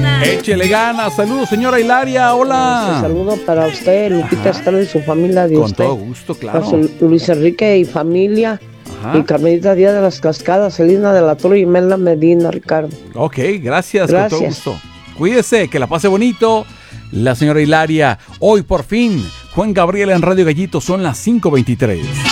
Échele ganas. Saludos, señora Hilaria. Hola. Un saludo para usted, Lupita Estrada y su familia de Con usted. todo gusto, claro. Para Luis Enrique y familia. Ajá. Y Carmelita Díaz de las Cascadas, Celina de la Torre y Mela Medina, Ricardo. Ok, gracias. Con todo Gracias. gusto. Cuídese, que la pase bonito. La señora Hilaria. Hoy por fin, Juan Gabriel en Radio Gallito, son las 5:23.